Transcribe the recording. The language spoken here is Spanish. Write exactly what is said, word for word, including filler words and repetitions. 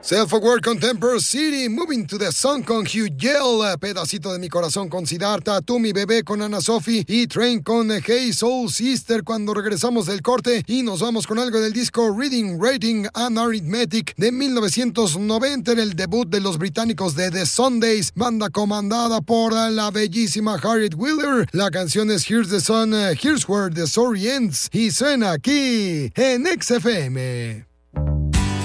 Self-Aware Contemporary City, Moving to the Sun con Hugh Yell, Pedacito de mi corazón con Siddhartha, Tú mi bebé con Ana Sophie y Train con Hey Soul Sister cuando regresamos del corte y nos vamos con algo del disco Reading, Rating and Arithmetic de mil novecientos noventa, en el debut de los británicos de The Sundays, banda comandada por la bellísima Harriet Wheeler. La canción es Here's the Sun, Here's Where the Story Ends y suena aquí en X F M.